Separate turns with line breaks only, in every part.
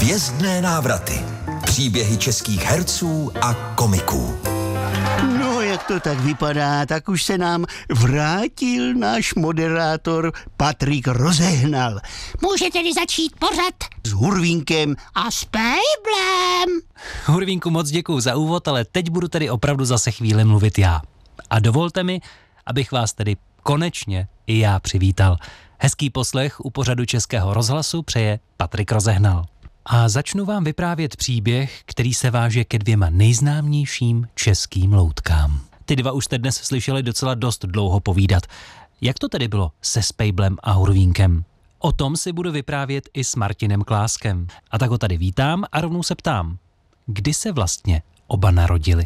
Hvězdné návraty. Příběhy českých herců a komiků.
No, jak to tak vypadá, tak už se nám vrátil náš moderátor Patrik Rozehnal.
Může tedy začít pořad
S Hurvínkem
a s Pejblem.
Hurvínku, moc děkuju za úvod, ale teď budu tedy opravdu zase chvíli mluvit já. A dovolte mi, abych vás tedy konečně i já přivítal. Hezký poslech u pořadu Českého rozhlasu přeje Patrik Rozehnal. A začnu vám vyprávět příběh, který se váže ke dvěma nejznámějším českým loutkám. Ty dva už jste dnes slyšeli docela dost dlouho povídat. Jak to tedy bylo se Spejblem a Hurvínkem? O tom si budu vyprávět i s Martinem Kláskem. A tak ho tady vítám a rovnou se ptám, kdy se vlastně oba narodili?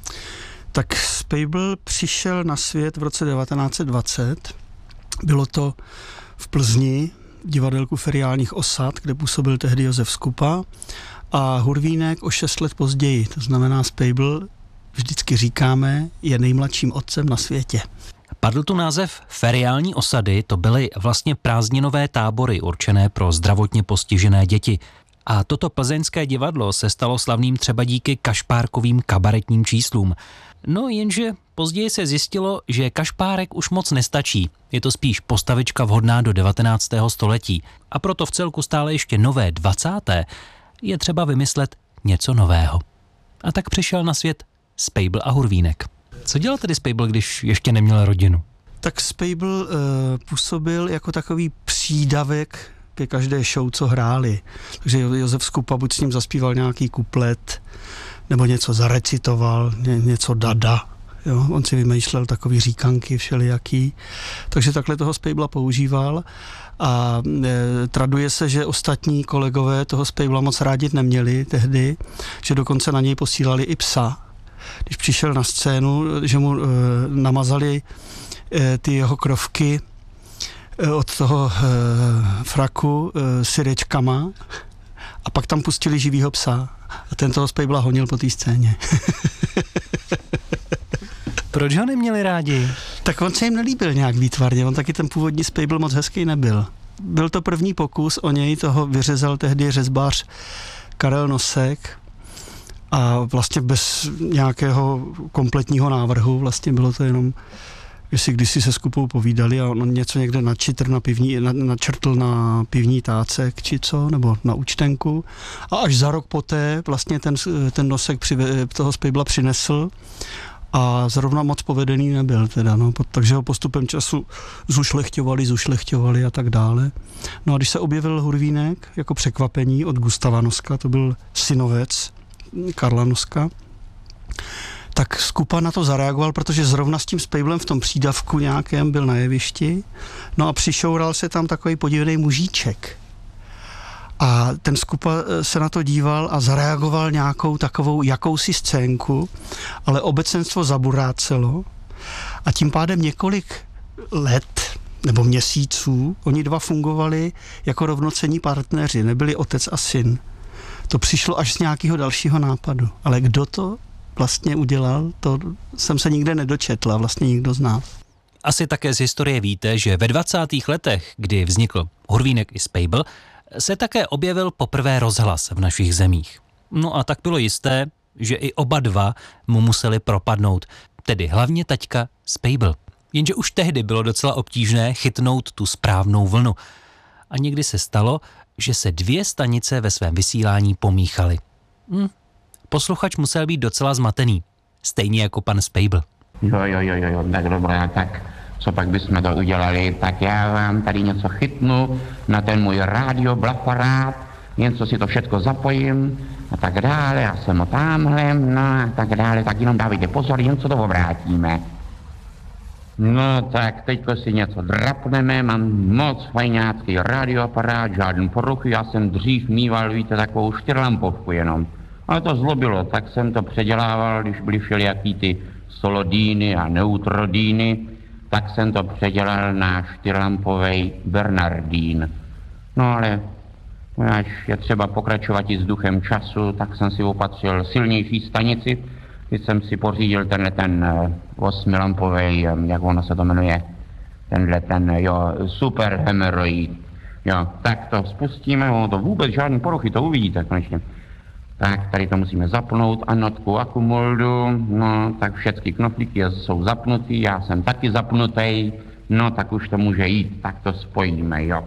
Tak Spejbl přišel na svět v roce 1920. Bylo to v Plzni, divadelku feriálních osad, kde působil tehdy Josef Skupa, a Hurvínek o 6 let později. To znamená, Spejbl, vždycky říkáme, je nejmladším otcem na světě.
Padl tu název feriální osady, to byly vlastně prázdninové tábory určené pro zdravotně postižené děti. A toto plzeňské divadlo se stalo slavným třeba díky kašpárkovým kabaretním číslům. No jenže později se zjistilo, že kašpárek už moc nestačí. Je to spíš postavička vhodná do 19. století. A proto v celku stále ještě nové 20. je třeba vymyslet něco nového. A tak přišel na svět Spejbl a Hurvínek. Co dělal tedy Spejbl, když ještě neměl rodinu?
Tak Spejbl působil jako takový přídavek ke každé show, co hráli. Takže Josef Skupa buď s ním zaspíval nějaký kuplet, nebo něco zarecitoval, něco dada. Jo? On si vymýšlel takový říkanky všelijaký. Takže takhle toho Spejbla používal a traduje se, že ostatní kolegové toho Spejbla moc rádi neměli tehdy, že dokonce na něj posílali i psa. Když přišel na scénu, že mu namazali ty jeho krovky od toho fraku syrečkama a pak tam pustili živýho psa a ten toho Spejbla honil po té scéně.
Proč ho neměli rádi?
Tak on se jim nelíbil nějak výtvarně, on taky ten původní Spejbl moc hezký nebyl. Byl to první pokus o něj, toho vyřezal tehdy řezbář Karel Nosek a vlastně bez nějakého kompletního návrhu, vlastně bylo to jenom, jestli kdysi se Skupou povídali a on něco někde načrtl na pivní tácek či co, nebo na účtenku a až za rok poté vlastně ten Nosek toho Spejbla přinesl a zrovna moc povedený nebyl teda, no, takže ho postupem času zušlechťovali a tak dále. No a když se objevil Hurvínek jako překvapení od Gustava Noska, to byl synovec Karla Noska, tak Skupa na to zareagoval, protože zrovna s tím Spejblem v tom přídavku nějakém byl na jevišti, no a přišoural se tam takový podivný mužíček. A ten Skupa se na to díval a zareagoval nějakou takovou jakousi scénku, ale obecenstvo zaburácelo a tím pádem několik let nebo měsíců oni dva fungovali jako rovnocenní partneři, nebyli otec a syn. To přišlo až z nějakého dalšího nápadu. Ale kdo to vlastně udělal, to jsem se nikde nedočetla, vlastně nikdo z nás.
Asi také z historie víte, že ve 20. letech, kdy vznikl Hurvínek i Spejbl, se také objevil poprvé rozhlas v našich zemích. No a tak bylo jisté, že i oba dva mu museli propadnout, tedy hlavně taťka Spejbl. Jenže už tehdy bylo docela obtížné chytnout tu správnou vlnu. A někdy se stalo, že se dvě stanice ve svém vysílání pomíchaly. Posluchač musel být docela zmatený, stejně jako pan Spejbl.
Jo, tak dobré, tak co pak bychom to udělali, tak já vám tady něco chytnu na ten můj rádioaparát, něco si to všechno zapojím a tak dále, já jsem o tamhle, no a tak dále, tak jenom dávejte pozor, jen co to obrátíme. No tak teďko si něco drapneme, mám moc fajňácký rádioaparát, žádný poruchy, já jsem dřív mýval, víte, takovou 4lampovku jenom. Ale to zlobilo, tak jsem to předělával, když byly všelijaký ty solodíny a neutrodíny, tak jsem to předělal na 4lampovej Bernardín. No ale až je třeba pokračovat i s duchem času, tak jsem si opatřil silnější stanici, když jsem si pořídil ten 8lampovej, jak ono se to jmenuje, ten super hemeroid. Jo, tak to spustíme, ono to vůbec žádný poruchy, to uvidíte konečně. Tak, tady to musíme zapnout, anotku akumoldu, no, tak všechny knoflíky jsou zapnutý, já jsem taky zapnutý, no, tak už to může jít, tak to spojíme, jo.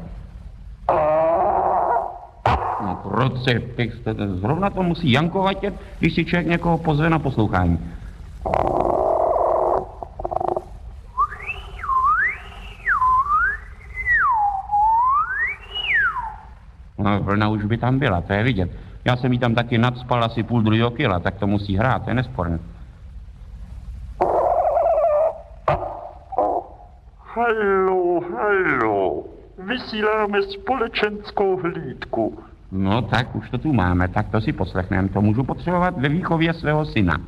No, proci, zrovna to musí jankovat, když si člověk někoho pozve na poslouchání. No, vlna už by tam byla, to je vidět. Já jsem jí tam taky nadspal asi 1,5 kila, tak to musí hrát, to je nesporné.
Haló, vysíláme společenskou hlídku.
No tak, už to tu máme, tak to si poslechneme, to můžu potřebovat ve výchově svého syna.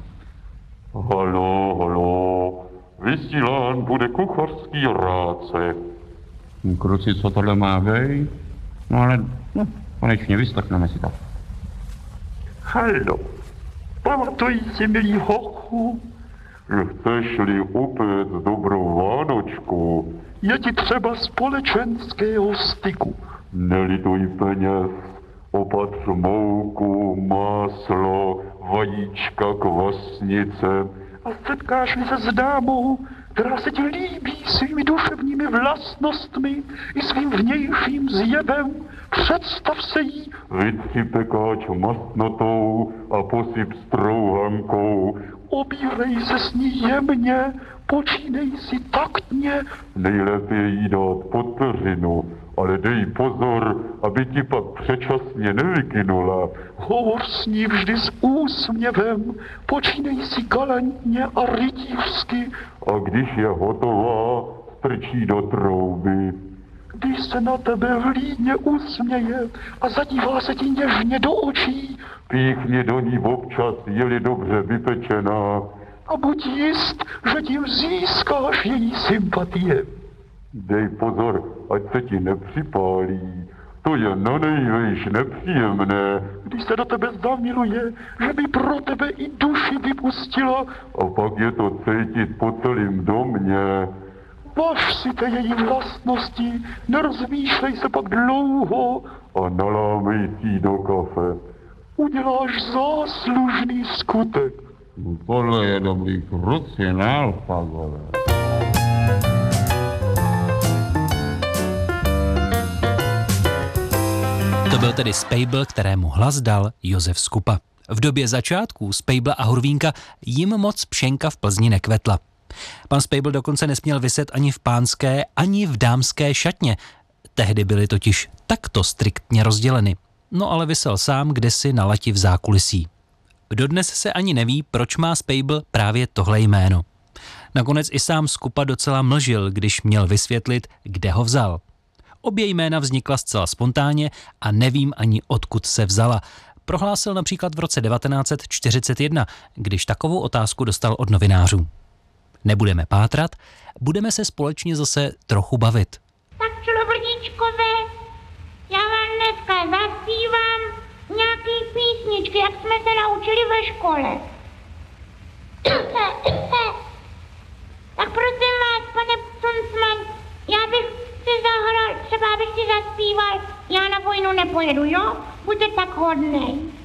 Haló, vysílán bude kuchařský ráce.
Kruci, co tohle má vej? No ale, no, konečně vyslechneme si to.
Haló, pamatuj si, milý hochu, že chceš-li upéct dobrou vánočku, je ti třeba společenského styku. Nelituj peněz, opatř mouku, máslo, vajíčka, kvasnice a setkáš-li se s dámou, která se ti líbí svými duševními vlastnostmi i svým vnějším zjevem, představ se jí, vytři pekáč mastnatou a posyp strouhankou, obírej se s ní jemně, počínej si taktně, nejlépe jí dát pod peřinu, ale dej pozor, aby ti pak předčasně nevykynula. Hovor s ní vždy s úsměvem, počínej si galantně a rytířsky. A když je hotová, strčí do trouby. Když se na tebe vlídně usměje a zadívá se ti něžně do očí, píchni do ní občas, je-li dobře vypečená. A buď jist, že tím získáš její sympatie. Dej pozor, ať se ti nepřipálí. To je na nejvejš nepříjemné, když se do tebe zamiluje, že by pro tebe i duši vypustila. A pak je to cítit po celém domě. Važ si té její vlastnosti, nerozmýšlej se pak dlouho a nalámej si do kafe. Uděláš záslužný skutek.
Tohle je dobrý krucinál, Fagole.
To byl tedy Spejbl, kterému hlas dal Josef Skupa. V době začátků Spejbla a Hurvínka jim moc pšenka v Plzni nekvetla. Pan Spejbl dokonce nesměl viset ani v pánské, ani v dámské šatně. Tehdy byly totiž takto striktně rozděleny. No ale visel sám kdesi na lati v zákulisí. Dodnes se ani neví, proč má Spejbl právě tohle jméno. Nakonec i sám Skupa docela mlžil, když měl vysvětlit, kde ho vzal. Obě jména vznikla zcela spontánně a nevím ani odkud se vzala. Prohlásil například v roce 1941, když takovou otázku dostal od novinářů. Nebudeme pátrat, budeme se společně zase trochu bavit.
Tak človrdíčkové, já vám dneska zaspívám nějaký písničky, jak jsme se naučili ve škole. Tak prosím vás, pane Suncman, já bych si zahrál, třeba abych si zaspíval, já na vojnu nepojedu, jo? Buďte tak hodnej.